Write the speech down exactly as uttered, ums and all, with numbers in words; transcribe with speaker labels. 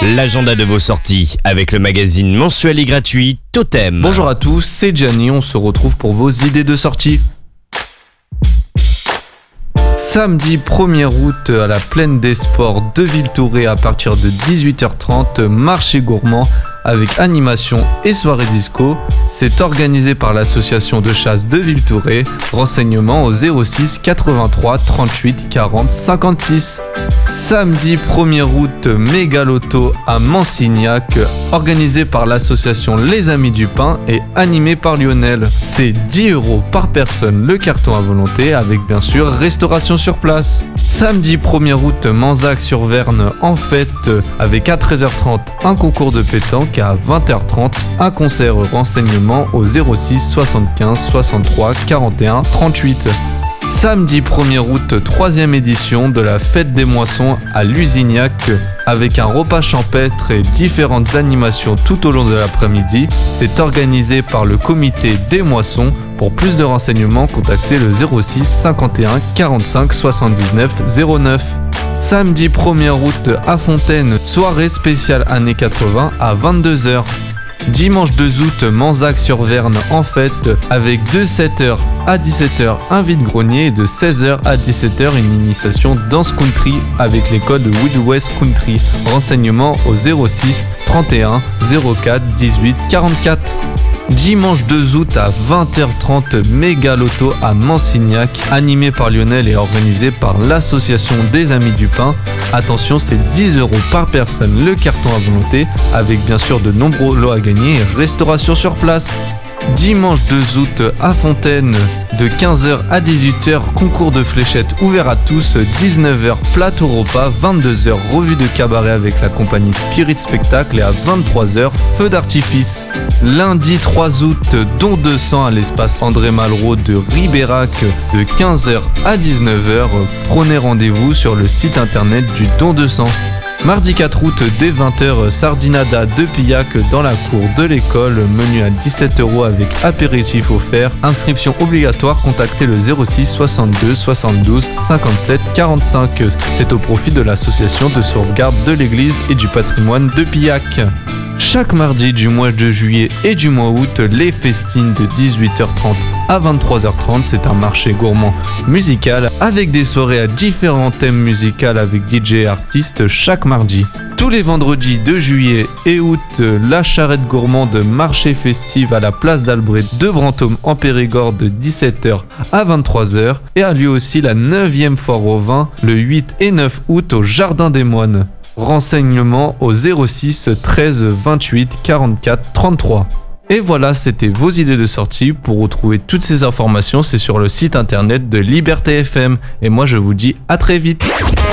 Speaker 1: L'agenda de vos sorties avec le magazine mensuel et gratuit Totem.
Speaker 2: Bonjour à tous, c'est Gianni, on se retrouve pour vos idées de sortie. Samedi premier août à la Plaine des Sports de Villetouré à partir de dix-huit heures trente, marché gourmand avec animation et soirée disco. C'est organisé par l'association de chasse de Villetouré. Renseignements au zéro six quatre-vingt-trois trente-huit quarante cinquante-six. Samedi premier août, méga loto à Mansignac, organisé par l'association Les Amis du Pain et animé par Lionel. C'est dix euros par personne le carton à volonté avec bien sûr restauration sur place. Samedi premier août, Manzac-sur-Verne en fête avec à treize heures trente un concours de pétanque et à vingt heures trente un concert. Renseignement au zéro six soixante-quinze soixante-trois quarante et un trente-huit. Samedi premier août, troisième édition de la fête des moissons à Lusignac avec un repas champêtre et différentes animations tout au long de l'après-midi. C'est organisé par le comité des moissons. Pour plus de renseignements, contactez le zéro six cinquante et un quarante-cinq soixante-dix-neuf zéro neuf. Samedi premier août à Fontaine, soirée spéciale années quatre-vingts à vingt-deux heures. Dimanche deux août, Manzac-sur-Verne en fête avec de sept heures à dix-sept heures un vide-grenier et de seize heures à dix-sept heures une initiation danse country avec les codes Wild West Country. Renseignements au zéro six trente et un zéro quatre dix-huit quarante-quatre. Dimanche deux août à vingt heures trente, méga loto à Mansignac, animé par Lionel et organisé par l'association des Amis du Pain. Attention, c'est dix euros par personne le carton à volonté, avec bien sûr de nombreux lots à gagner et restauration sur place. Dimanche deux août à Fontaine, de quinze heures à dix-huit heures, concours de fléchettes ouvert à tous, dix-neuf heures plateau repas, vingt-deux heures revue de cabaret avec la compagnie Spirit Spectacle et à vingt-trois heures feu d'artifice. Lundi trois août, don de sang à l'espace André Malraux de Ribérac de quinze heures à dix-neuf heures. Prenez rendez-vous sur le site internet du don de sang. Mardi quatre août, dès vingt heures, Sardinada de Pillac dans la cour de l'école, menu à dix-sept euros avec apéritif offert. Inscription obligatoire, contactez le zéro six soixante-deux soixante-douze cinquante-sept quarante-cinq. C'est au profit de l'association de sauvegarde de l'église et du patrimoine de Pillac. Chaque mardi du mois de juillet et du mois août, les festines de dix-huit heures trente à vingt-trois heures trente, c'est un marché gourmand musical avec des soirées à différents thèmes musicaux avec D J et artistes chaque mardi. Tous les vendredis de juillet et août, la charrette gourmande marché festive à la place d'Albret de Brantôme en Périgord de dix-sept heures à vingt-trois heures et a lieu aussi la neuvième foire au vin le huit et neuf août au Jardin des Moines. Renseignements au zéro six treize vingt-huit quarante-quatre trente-trois. Et voilà, c'était vos idées de sortie. Pour retrouver toutes ces informations, c'est sur le site internet de Liberté F M. Et moi, je vous dis à très vite.